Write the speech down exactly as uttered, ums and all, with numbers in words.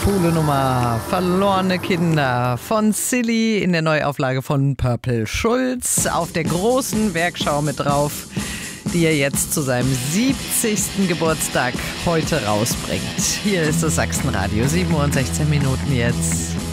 Coole Nummer. Verlorene Kinder von Silly in der Neuauflage von Purple Schulz auf der großen Werkschau mit drauf, die er jetzt zu seinem siebzigsten Geburtstag heute rausbringt. Hier ist das Sachsenradio, sieben Uhr und sechzehn Minuten jetzt.